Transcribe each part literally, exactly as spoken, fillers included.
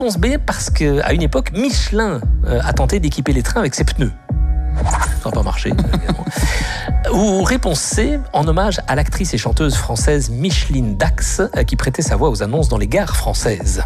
Réponse B, parce qu'à une époque, Michelin euh, a tenté d'équiper les trains avec ses pneus. Ça n'a pas marché, évidemment. Ou réponse C, en hommage à l'actrice et chanteuse française Micheline Dax, euh, qui prêtait sa voix aux annonces dans les gares françaises.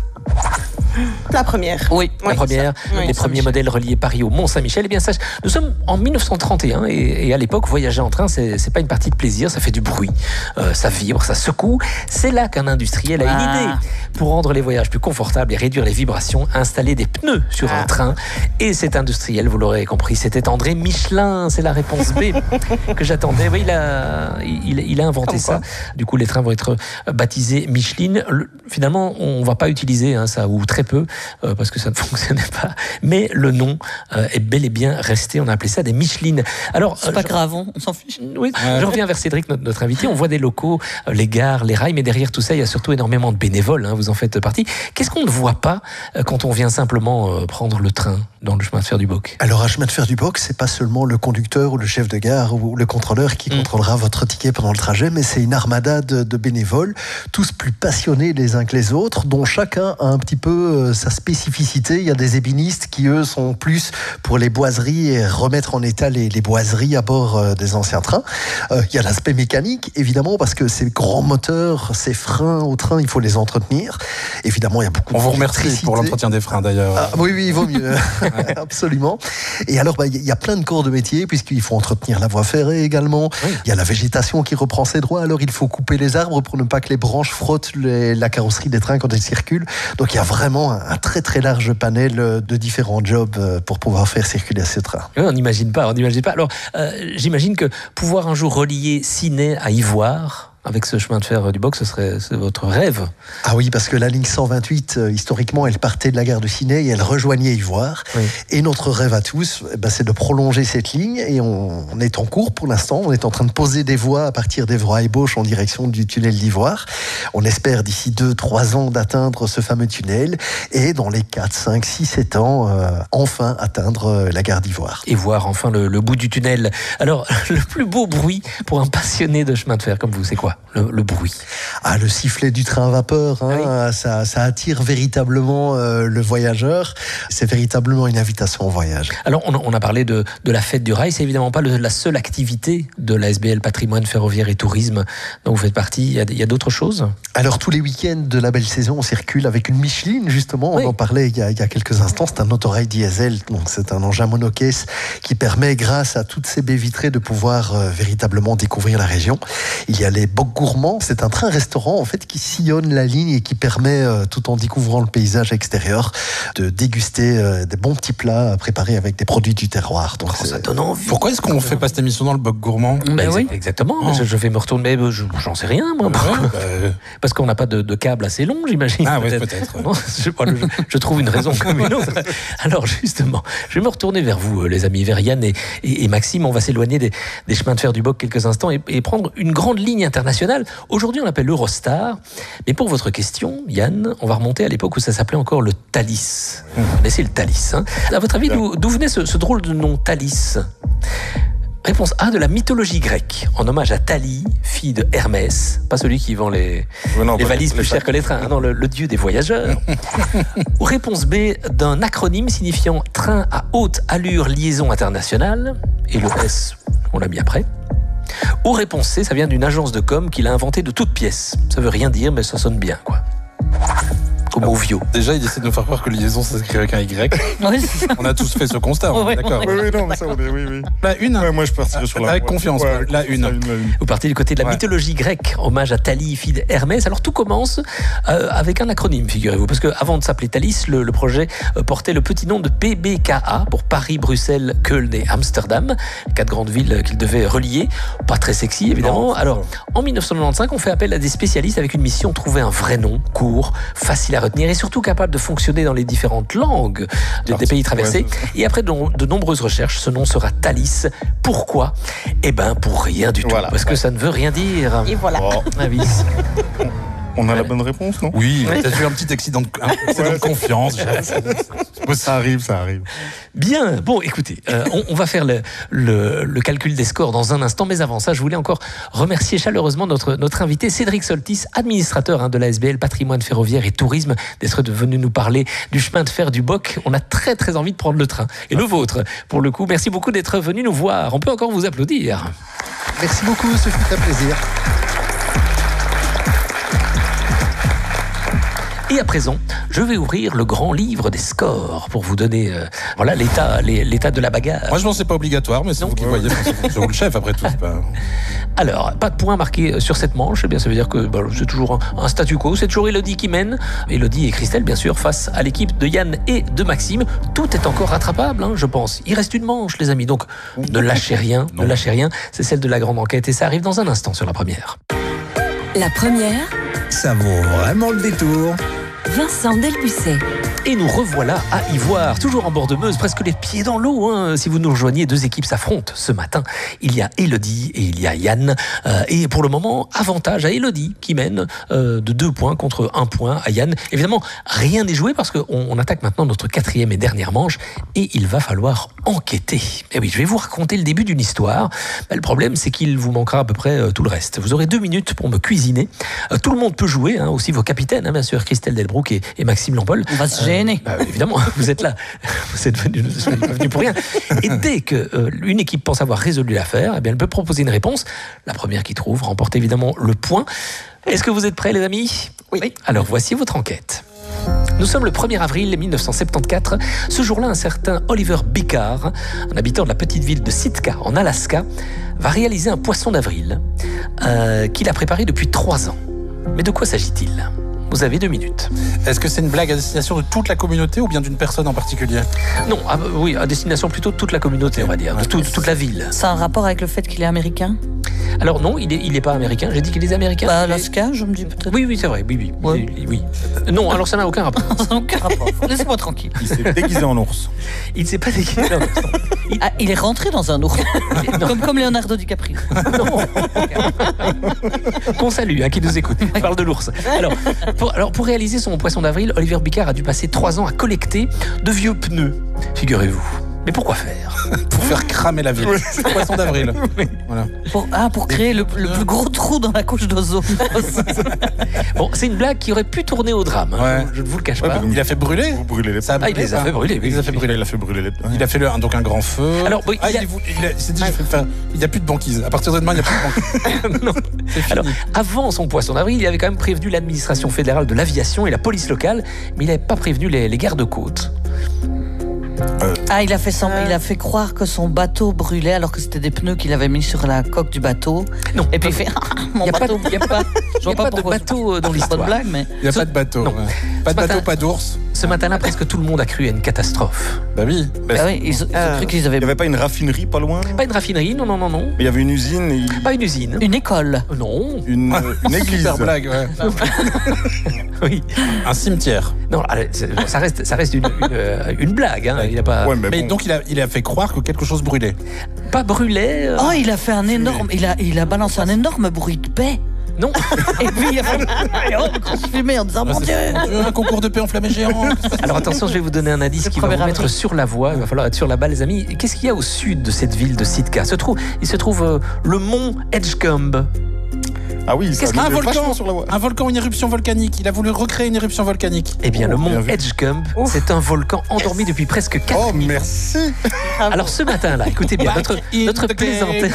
La première. Oui, la oui, première. Ça. Les Oui, premiers modèles reliés Paris au Mont-Saint-Michel. Eh bien, ça, nous sommes en mille neuf cent trente et un et, et à l'époque, voyager en train, c'est, c'est pas une partie de plaisir, ça fait du bruit, euh, ça vibre, ça secoue. C'est là qu'un industriel a ah. une idée pour rendre les voyages plus confortables et réduire les vibrations, installer des pneus sur ah. un train. Et cet industriel, vous l'aurez compris, c'était André Michelin. C'est la réponse B que j'attendais. Oui, il a, il, il a inventé ça. Du coup, les trains vont être baptisés Micheline. Le, finalement, on va pas utiliser hein, ça, ou très peu, euh, parce que ça ne fonctionnait pas. Mais le nom euh, est bel et bien resté. On a appelé ça des Michelines. Alors, c'est euh, pas je... grave, on s'en fiche. Oui, ouais. Je reviens vers Cédric, notre, notre invité. On voit des locaux, euh, les gares, les rails, mais derrière tout ça, il y a surtout énormément de bénévoles. Hein, vous en faites partie. Qu'est-ce qu'on ne voit pas euh, quand on vient simplement euh, prendre le train dans le chemin de fer du Boc? Alors, un chemin de fer du Boc, c'est pas seulement le conducteur ou le chef de gare ou le contrôleur qui mmh. contrôlera votre ticket pendant le trajet, mais c'est une armada de, de bénévoles, tous plus passionnés les uns que les autres, dont chacun a un petit peu euh, sa spécificité. Il y a des ébénistes qui, eux, sont plus pour les boiseries et remettre en état les, les boiseries à bord euh, des anciens trains. Euh, il y a l'aspect mécanique, évidemment, parce que ces grands moteurs, ces freins au train, il faut les entretenir. Évidemment, il y a beaucoup On vous remercie pour l'entretien des freins, d'ailleurs. Ah, oui, oui, il vaut mieux. Absolument. Et alors, bah, il y a plein de corps de métier, puisqu'il faut entretenir la voie ferrée également. Oui. Il y a la végétation qui reprend ses droits. Alors, il faut couper les arbres pour ne pas que les branches frottent les, la carrosserie des trains quand ils circulent. Donc, il y a vraiment un, un très, très large panel de différents jobs pour pouvoir faire circuler ce train. Oui, on n'imagine pas, on n'imagine pas. Alors, euh, j'imagine que pouvoir un jour relier Ciney à Ivoire, avec ce chemin de fer du Boc, ce serait c'est votre rêve. Ah oui, parce que la ligne cent vingt-huit, euh, historiquement, elle partait de la gare de Ciney et elle rejoignait Ivoire. Oui. Et notre rêve à tous, eh ben, c'est de prolonger cette ligne. Et on, on est en cours pour l'instant. On est en train de poser des voies à partir d'Évreux-Haibauche en direction du tunnel d'Ivoire. On espère d'ici deux, trois ans d'atteindre ce fameux tunnel. Et dans les quatre, cinq, six, sept ans, euh, enfin atteindre euh, la gare d'Ivoire. Et voir enfin le, le bout du tunnel. Alors, le plus beau bruit pour un passionné de chemin de fer comme vous, c'est quoi? Le, le bruit. Ah, le sifflet du train à vapeur, hein, oui. ça, ça attire véritablement euh, le voyageur. C'est véritablement une invitation au voyage. Alors, on, on a parlé de, de la fête du rail. C'est évidemment pas le, la seule activité de la S B L Patrimoine Ferroviaire et Tourisme dont vous faites partie. Il y a, il y a d'autres choses? Alors, tous les week-ends de la belle saison, on circule avec une Micheline, justement. Oui. On en parlait il y, a, il y a quelques instants. C'est un autorail diesel. Donc, c'est un engin monocaisse qui permet, grâce à toutes ces baies vitrées, de pouvoir euh, véritablement découvrir la région. Il y a les bocs gourmands. C'est un train-restaurant, en fait, qui sillonne la ligne et qui permet, euh, tout en découvrant le paysage extérieur, de déguster euh, des bons petits plats préparés avec des produits du terroir. Donc, oh, ça donne envie. Pourquoi est-ce qu'on ne fait pas cette émission dans le boc gourmand? bah, bah, oui. Exactement. Oh. Je, je vais me retourner. Mais je, j'en sais rien, moi. Ouais, bah... Parce qu'on n'a pas de, de câble assez long, j'imagine. Ah oui, peut-être. peut-être. Non, je, je, je trouve une raison comme une autre. Alors, justement, je vais me retourner vers vous, les amis, vers Yann et, et, et Maxime. On va s'éloigner des, des chemins de fer du Boc quelques instants et, et prendre une grande ligne internationale. Aujourd'hui, on l'appelle l'Eurostar. Mais pour votre question, Yann, on va remonter à l'époque où ça s'appelait encore le Thalys. Mmh. Vous connaissez le Thalys, hein? À votre avis, d'où, d'où venait ce, ce drôle de nom Thalys? Réponse A, de la mythologie grecque, en hommage à Thalie, fille de Hermès, pas celui qui vend les, non, les valises plus chères que les trains, non, le, le dieu des voyageurs. Ou réponse B, d'un acronyme signifiant train à haute allure liaison internationale, et le S, on l'a mis après. Ou réponse C, ça vient d'une agence de com qu'il a inventé de toutes pièces. Ça veut rien dire, mais ça sonne bien, quoi. Au mot vieux. Déjà, il essaie de nous faire croire que liaison, ça s'écrit avec un Y. Oui, on a tous fait ce constat, on est d'accord. Oui, oui, non, mais ça, on est, oui, oui. La une. Ouais, moi, je partirais sur la. Avec confiance, ouais, la, la, une. La, une, la une. Vous partez du côté de la ouais. mythologie grecque, hommage à Thalie, fille d'Hermès. Alors, tout commence euh, avec un acronyme, figurez-vous. Parce qu'avant de s'appeler Thalys, le, le projet euh, portait le petit nom de P B K A pour Paris, Bruxelles, Köln et Amsterdam. Quatre grandes villes qu'il devait relier. Pas très sexy, évidemment. Non, Alors, en dix-neuf cent quatre-vingt-quinze, on fait appel à des spécialistes avec une mission trouver un vrai nom, court, facile à retenir et surtout capable de fonctionner dans les différentes langues de, des pays traversés. Ouais, et après de, de nombreuses recherches, ce nom sera Thalys. Pourquoi? Eh ben, pour rien du tout. Voilà, parce ouais. que ça ne veut rien dire. Et voilà. Oh. Ah oui. On a la bonne réponse, non? Oui, t'as eu un petit accident de, un accident de confiance. Ça arrive, ça arrive. Bien, bon, écoutez, euh, on, on va faire le, le, le calcul des scores dans un instant, mais avant ça, je voulais encore remercier chaleureusement notre, notre invité Cédric Soltis, administrateur hein, de la S B L Patrimoine Ferroviaire et Tourisme, d'être venu nous parler du chemin de fer du Boc. On a très très envie de prendre le train, et le vôtre, pour le coup. Merci beaucoup d'être venu nous voir. On peut encore vous applaudir. Merci beaucoup, ce fut un plaisir. Et à présent, je vais ouvrir le grand livre des scores pour vous donner euh, voilà, l'état, les, l'état de la bagarre. Moi, je pense que c'est pas obligatoire, mais c'est vous qui voyez. C'est vous le chef, après tout. Pas... Alors, pas de points marqués sur cette manche. Eh bien, ça veut dire que bah, c'est toujours un, un statu quo. C'est toujours Élodie qui mène. Élodie et Christelle, bien sûr, face à l'équipe de Yann et de Maxime. Tout est encore rattrapable, hein, je pense. Il reste une manche, les amis. Donc, ne lâchez rien. Ne lâchez rien. C'est celle de la grande enquête et ça arrive dans un instant sur la première. La première, ça vaut vraiment le détour. Vincent Delbucet. Et nous revoilà à Ivoire, toujours en bord de Meuse, presque les pieds dans l'eau. Hein. Si vous nous rejoignez, deux équipes s'affrontent ce matin. Il y a Élodie et il y a Yann. Euh, et pour le moment, avantage à Élodie qui mène euh, de deux points contre un point à Yann. Évidemment, rien n'est joué parce qu'on on attaque maintenant notre quatrième et dernière manche et il va falloir enquêter. Et oui, je vais vous raconter le début d'une histoire. Ben, le problème, c'est qu'il vous manquera à peu près euh, tout le reste. Vous aurez deux minutes pour me cuisiner. Euh, tout le monde peut jouer, hein, aussi vos capitaines, hein, bien sûr, Christelle Delbrouck et, et Maxime Lampol. On va se gêner. Euh, bah, évidemment, vous êtes là. Vous êtes venus venu pour rien. Et dès qu'une euh, équipe pense avoir résolu l'affaire, eh bien, elle peut proposer une réponse. La première qui trouve remporte évidemment le point. Est-ce que vous êtes prêts, les amis? Oui. Alors, voici votre enquête. Nous sommes le premier avril mille neuf cent soixante-quatorze. Ce jour-là, un certain Oliver Bicard, un habitant de la petite ville de Sitka, en Alaska, va réaliser un poisson d'avril euh, qu'il a préparé depuis trois ans. Mais de quoi s'agit-il ? Vous avez deux minutes. Est-ce que c'est une blague à destination de toute la communauté ou bien d'une personne en particulier? Non, ah, oui, à destination plutôt de toute la communauté, on va dire, de tout, toute la ville. Ça a un rapport avec le fait qu'il est américain? Alors non, il n'est il est pas américain. J'ai dit qu'il est américain. Bah, Alaska, je me dis peut-être. Oui, oui, c'est vrai. Oui, oui. Ouais. oui, oui. Non, alors ça n'a aucun rapport. Ça n'a aucun rapport. Laissez-moi tranquille. Il s'est déguisé en ours. Il ne s'est pas déguisé en ours. Il... Ah, il est rentré dans un ours. comme, comme Leonardo DiCaprio. Non. Qu'on salue, hein, qui nous écoute. On parle de l'ours. Alors pour, alors, pour réaliser son poisson d'avril, Oliver Bicard a dû passer trois ans à collecter de vieux pneus, figurez-vous. Mais pourquoi faire? Pour faire cramer la ville. C'est le poisson d'avril. Oui. Voilà. Pour, ah, pour créer le, le plus gros trou dans la couche d'ozone. Bon, c'est une blague qui aurait pu tourner au drame. Hein. Ouais. Je ne vous le cache Ouais, pas. bah, il a fait brûler. Vous brûlez les Ça a Ah, il les a fait brûler. Oui, il les a fait brûler. Il a fait brûler les pneus. Il a fait le, donc un grand feu. Alors, bon, ah, il, a... il, il, a, il s'est dit, je vais faire. Il n'y a plus de banquise. À partir de demain, il n'y a plus de banquise. non. C'est fini. Alors, avant son poisson d'avril, il avait quand même prévenu l'administration fédérale de l'aviation et la police locale, mais il n'avait pas prévenu les, les gardes-côtes. Euh, ah, il a fait semblant, il a fait croire que son bateau brûlait alors que c'était des pneus qu'il avait mis sur la coque du bateau. Non. Et puis il fait mon y a bateau. Il n'y a pas, je vois pas, pas de pourquoi bateau dans c'est l'histoire. pas de blague, mais Il n'y a Ce... pas de bateau. Non. Ouais. Pas Ce de bateau, matin... pas d'ours. Ce matin-là, presque tout le monde a cru à une catastrophe. Bah oui. Bah oui, ils, ils ont Euh, cru qu'ils avaient Il n'y avait pas une raffinerie pas loin? Pas une raffinerie, non, non, non, non. Mais il y avait une usine et Pas une usine. une école. Non. une, euh, une église. Super blague, ouais. Oui. Un cimetière. Non, allez, ça reste, ça reste une, une, une blague. Hein. Il a pas, Ouais, mais, Mais bon. donc il a, il a fait croire que quelque chose brûlait. pas brûlé. euh, Oh, il a fait un énorme, il a, il a balancé un énorme bruit de paix. Non. Et puis il a fait oh, grosse fumée en disant Ah, mon c'est- Dieu. mon Dieu, un concours de paix enflammé géant. Alors attention, je vais vous donner un indice Le qui va vous premier mettre avril. sur la voie. Il va falloir être sur la balle, les amis. Qu'est-ce qu'il y a au sud de cette ville de Sitka? Se trouve, il se trouve euh, le mont Edgecumbe. Ah oui, ça Qu'est-ce qu'un avait volcan vachement sur la voie. Un volcan, une éruption volcanique. Il a voulu recréer une éruption volcanique. Eh bien, Oh, le mont bien vu. Edgecumbe, c'est un volcan endormi depuis presque quatre Oh, mille ans. merci. Alors ce matin-là, écoutez bien, notre, in notre the plaisantin,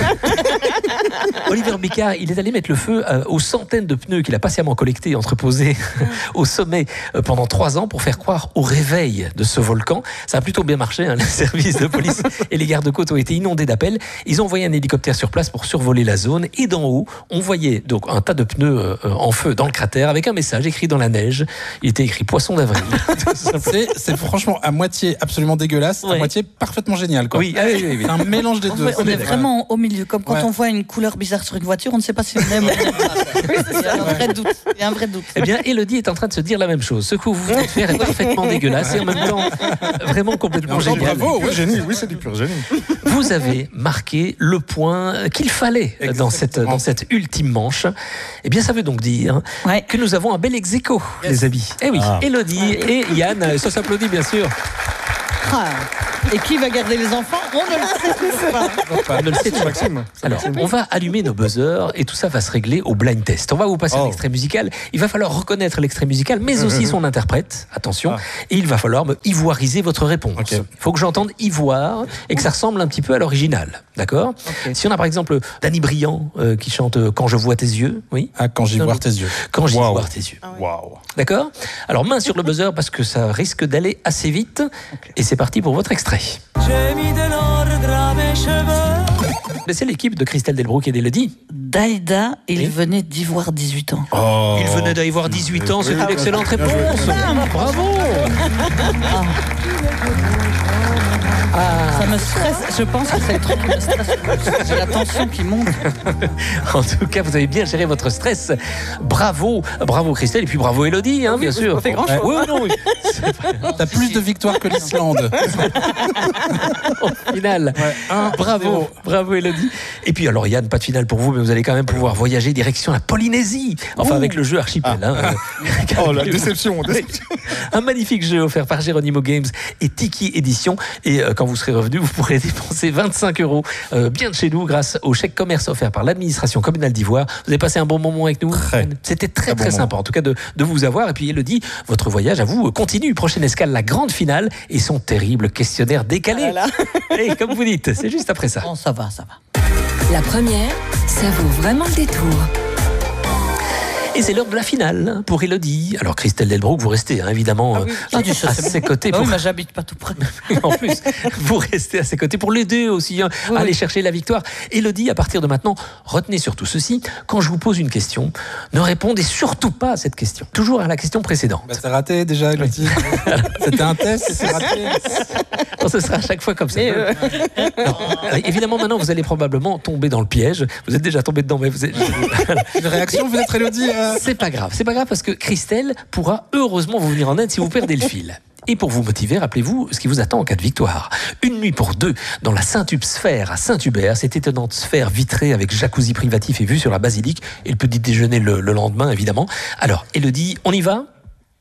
Oliver Bicard, il est allé mettre le feu euh, aux centaines de pneus qu'il a patiemment collectés, entreposés au sommet euh, pendant trois ans pour faire croire au réveil de ce volcan. Ça a plutôt bien marché, hein, les services de police et les gardes-côtes ont été inondés d'appels. Ils ont envoyé un hélicoptère sur place pour survoler la zone et d'en haut, on voyait donc un tas de pneus euh, en feu dans le cratère avec un message écrit dans la neige. Il était écrit poisson d'avril. C'est, c'est franchement à moitié absolument dégueulasse, Ouais. à moitié parfement génial. Quoi. Oui, ah oui, oui, oui. C'est un mélange des On, deux. est- on est vraiment au milieu, comme quand Ouais. on voit une couleur bizarre sur une voiture, on ne sait pas si on aime ou on n'aime pas. Il y a un vrai doute. Il y a un vrai doute. Eh bien, Élodie est en train de se dire la même chose. Ce que vous venez de faire est parfaitement dégueulasse et en même temps vraiment complètement Non, génial. bravo, ouais. Pur génie, oui, c'est du pur génie. vous avez marqué le point qu'il fallait dans cette, dans cette ultime manche. Eh bien, ça veut donc dire Ouais. que nous avons un bel ex-aequo, les amis. Eh oui, Ah. Élodie et Yann, ça s'applaudit bien sûr. Ah. Et qui va garder les enfants? On ne le sait pas. On ne le sait C'est Maxime. C'est Alors, Maxime. on va allumer nos buzzers et tout ça va se régler au blind test. On va vous passer un Oh. extrait musical. Il va falloir reconnaître l'extrait musical, mais aussi son interprète. Attention. Ah. Et il va falloir me ivoiriser votre réponse. Ok. Il faut que j'entende ivoire et que ça ressemble un petit peu à l'original. D'accord? Ok. Si on a par exemple Danny Briand euh, qui chante euh, Quand je vois tes yeux. Oui. Ah, quand j'y Non, vois non. tes yeux. Quand j'y Wow. vois tes yeux. Waouh. D'accord? Alors, main sur le buzzer parce que ça risque d'aller assez vite. Et c'est parti pour votre extrait. J'ai mis de l'ordre à mes cheveux. C'est l'équipe de Christelle Delbrück et d'Élodie. Daïda, il Oui. venait d'Ivoire dix-huit ans. Oh. Il venait d'avoir dix-huit ans, c'est une excellente réponse. Bravo. Ah. Ça me stresse. Je pense que c'est le truc qui me stresse. J'ai la tension qui monte. En tout cas, vous avez bien géré votre stress. Bravo, bravo Christelle et puis bravo Élodie, hein, bien sûr. fait grand-chose. Ouais, non, oui. T'as plus de victoires que l'Islande. Au final. Bravo, bravo Élodie. Et puis alors Yann, pas de finale pour vous, mais vous allez quand même pouvoir voyager direction la Polynésie. Enfin avec le jeu Archipel. Hein. Oh, la déception. déception. Un magnifique jeu offert par Geronimo Games et Tiki Édition. Et euh, quand vous serez revenu, vous pourrez dépenser vingt-cinq euros euh, bien de chez nous grâce au chèque commerce offert par l'administration communale d'Ivoire. Vous avez passé un bon moment avec nous? Très. C'était très Très très bon sympa en tout cas de, de vous avoir. Et puis Élodie, votre voyage à vous continue. Prochaine escale, la grande finale et son terrible questionnaire décalé. Et comme vous dites, c'est juste après ça. Bon, ça va, ça va. La première, ça vaut vraiment le détour. Et c'est l'heure de la finale pour Élodie. Alors Christelle Delbrück, vous restez hein, évidemment euh, Ah, du à c'est ses bon. côtés Ah pour oui, mais j'habite pas tout près. en plus, vous restez à ses côtés pour l'aider aussi, hein, Oui, à aller oui. chercher la victoire. Élodie, à partir de maintenant, retenez surtout ceci. Quand je vous pose une question, ne répondez surtout pas à cette question. Toujours à la question précédente. Bah, c'est raté déjà, Elodie. C'était un test et c'est raté. Non, ce sera à chaque fois comme ça. Non. Alors, évidemment, maintenant, vous allez probablement tomber dans le piège. Vous êtes déjà tombé dedans, mais vous êtes... Une réaction, vous êtes Elodie euh... C'est pas grave. C'est pas grave parce que Christelle pourra heureusement vous venir en aide si vous perdez le fil. Et pour vous motiver, rappelez-vous ce qui vous attend en cas de victoire. Une nuit pour deux dans la Saint-Hubert Sphère à Saint-Hubert, cette étonnante sphère vitrée avec jacuzzi privatif et vue sur la basilique et le petit déjeuner le, le lendemain, évidemment. Alors, Élodie, on y va?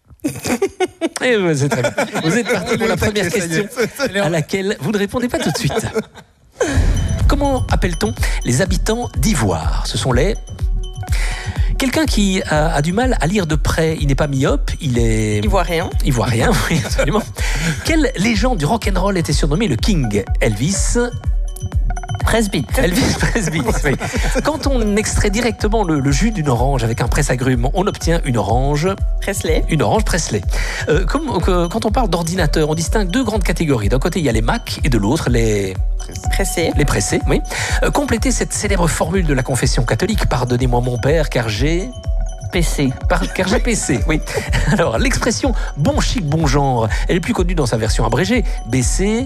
Et ouais, c'est très bien. Vous êtes parti pour la première question à laquelle vous ne répondez pas tout de suite. Comment appelle-t-on les habitants d'Ivoire? Ce sont les... Quelqu'un qui a, a du mal à lire de près, il n'est pas myope, il est... Ivoirien. Ivoirien, oui, absolument. Quelle légende du rock'n'roll était surnommé le King? Elvis Presbyte. Elvis Presley. Oui. Quand on extrait directement le, le jus d'une orange avec un presse-agrumes, on obtient une orange... Presley. Une orange Presley. Euh, comme, que, quand on parle d'ordinateur, on distingue deux grandes catégories. D'un côté, il y a les Mac et de l'autre, les... Pressé. Les pressés, oui. Euh, complétez cette célèbre formule de la confession catholique. Pardonnez-moi mon père, car j'ai... P C. Par, car j'ai P C, oui. Alors, l'expression bon chic, bon genre, elle est plus connue dans sa version abrégée. B C...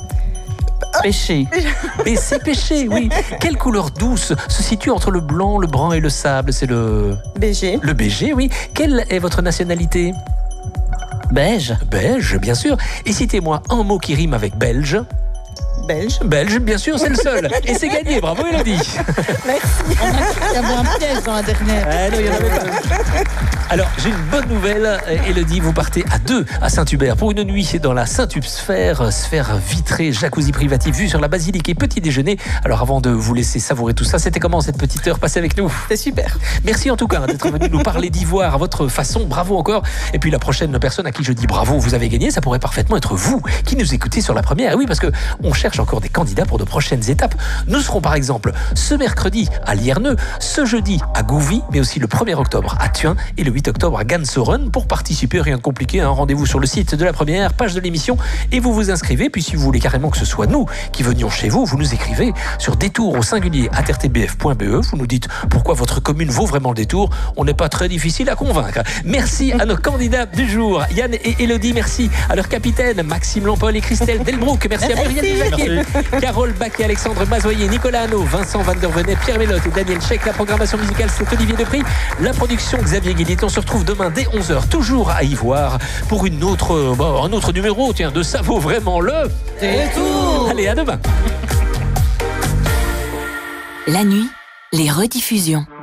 Péché. B C, péché, oui. Quelle couleur douce se situe entre le blanc, le brun et le sable? C'est le... B G. Le B G, oui. Quelle est votre nationalité? Beige. Belge, bien sûr. Et citez-moi un mot qui rime avec belge. Belge. Belge, bien sûr, c'est le seul. Et c'est gagné, bravo Élodie. Merci. On a il y avait un piège dans la dernière. Ah non, il y en avait pas. Alors, j'ai une bonne nouvelle, Élodie, vous partez à deux à Saint-Hubert pour une nuit dans la Saint-Hubert Sphère, sphère vitrée, jacuzzi privatif, vue sur la basilique et petit déjeuner. Alors, avant de vous laisser savourer tout ça, c'était comment cette petite heure passée avec nous? C'est super. Merci en tout cas d'être venu nous parler d'Ivoire à votre façon, bravo encore. Et puis la prochaine personne à qui je dis bravo, vous avez gagné, ça pourrait parfaitement être vous qui nous écoutez sur la première. Et oui, parce que on cherche encore des candidats pour de prochaines étapes. Nous serons par exemple ce mercredi à Lierneux, ce jeudi à Gouvy, mais aussi le premier octobre à Thuin et le huit octobre à Gansoren. Pour participer, rien de compliqué, hein, rendez-vous sur le site de la première, page de l'émission, et vous vous inscrivez. Puis si vous voulez carrément que ce soit nous qui venions chez vous, vous nous écrivez sur détour au singulier at r t b f point b e. Vous nous dites pourquoi votre commune vaut vraiment le détour. On n'est pas très difficile à convaincre. Merci à nos candidats du jour, Yann et Élodie. Merci à leur capitaine, Maxime Lampol et Christelle Delbrück. Merci à Muriel Jacquet, Carole Baquet, Alexandre Mazoyer, Nicolas Hanot, Vincent Van der Venet, Pierre Mélotte et Daniel Check. La programmation musicale, c'est Olivier Depry. La production, Xavier Guillet. On se retrouve demain dès onze heures, toujours à Ivoire, pour une autre, bon, un autre numéro, tiens, de Ça vaut vraiment le Détour. Allez, à demain. La nuit, les rediffusions.